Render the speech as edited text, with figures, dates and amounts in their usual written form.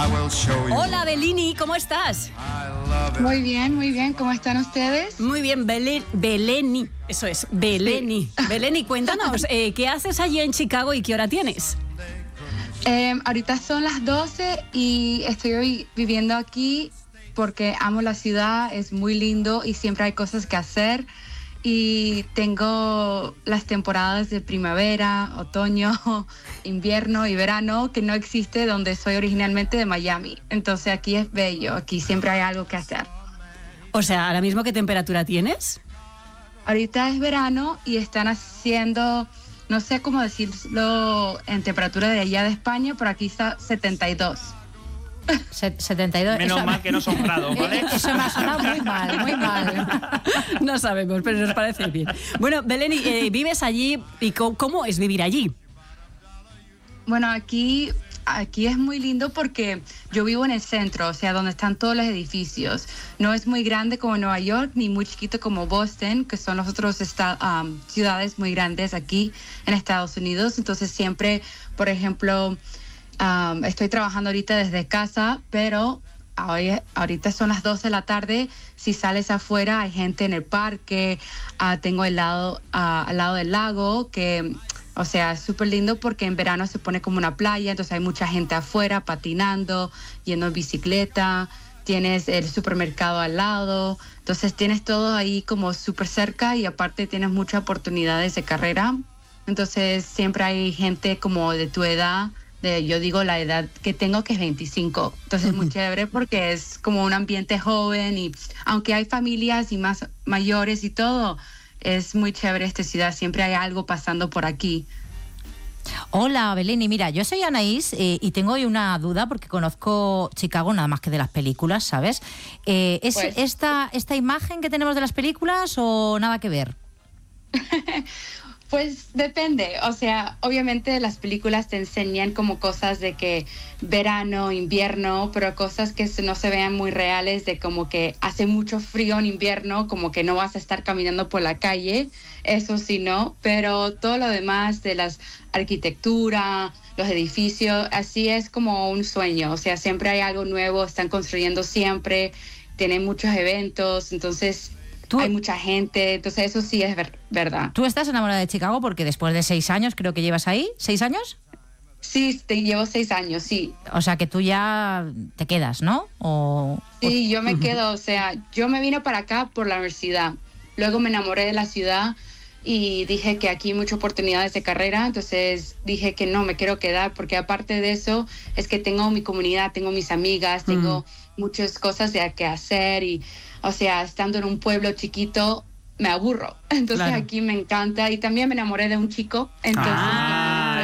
Hola, Bellini, ¿cómo estás? Muy bien, ¿cómo están ustedes? Muy bien, Beleni, eso es, Beleni. Sí. Beleni, cuéntanos, ¿qué haces allí en Chicago y qué hora tienes? Ahorita son las 12 y estoy viviendo aquí porque amo la ciudad, es muy lindo y siempre hay cosas que hacer. Y tengo las temporadas de primavera, otoño, invierno y verano que no existe donde soy originalmente de Miami. Entonces aquí es bello, aquí siempre hay algo que hacer. O sea, ¿ahora mismo qué temperatura tienes? Ahorita es verano y están haciendo, no sé cómo decirlo en temperatura de allá de España, pero aquí está 72. 72. Menos mal que no son grados, ¿vale? Eso me ha sonado muy mal. No sabemos, pero nos parece bien. Bueno, Beleni, vives allí y ¿cómo es vivir allí? Bueno, aquí es muy lindo porque yo vivo en el centro, o sea, donde están todos los edificios. No es muy grande como Nueva York, ni muy chiquito como Boston, que son los otros ciudades muy grandes aquí en Estados Unidos. Entonces siempre, por ejemplo, estoy trabajando ahorita desde casa, pero ahorita son las 12 de la tarde. Si sales afuera, hay gente en el parque. Tengo al lado del lago que... O sea, es súper lindo porque en verano se pone como una playa, entonces hay mucha gente afuera patinando, yendo en bicicleta, tienes el supermercado al lado, entonces tienes todo ahí como súper cerca y aparte tienes muchas oportunidades de carrera. Entonces siempre hay gente como de tu edad, yo digo la edad que tengo que es 25, entonces es muy chévere porque es como un ambiente joven y aunque hay familias y más mayores y todo, es muy chévere esta ciudad, siempre hay algo pasando por aquí. Hola, Beleni, mira, yo soy Anaís y tengo hoy una duda porque conozco Chicago nada más que de las películas, ¿sabes? ¿Es pues, esta imagen que tenemos de las películas o nada que ver? Pues depende, o sea, obviamente las películas te enseñan como cosas de que verano, invierno, pero cosas que no se vean muy reales, de como que hace mucho frío en invierno, como que no vas a estar caminando por la calle, eso sí no, pero todo lo demás de las arquitectura, los edificios, así es como un sueño, o sea, siempre hay algo nuevo, están construyendo siempre, tienen muchos eventos, entonces... Hay mucha gente, entonces eso sí es verdad. ¿Tú estás enamorada de Chicago porque después de 6 años creo que llevas ahí? ¿6 años? Sí, llevo 6 años, sí. O sea que tú ya te quedas, ¿no? Sí, yo me quedo, o sea, yo me vine para acá por la universidad. Luego me enamoré de la ciudad y dije que aquí hay muchas oportunidades de carrera, entonces dije que no, me quiero quedar porque aparte de eso es que tengo mi comunidad, tengo mis amigas, tengo muchas cosas que hacer y... O sea, estando en un pueblo chiquito, me aburro. Entonces aquí me encanta. Y también me enamoré de un chico. Entonces,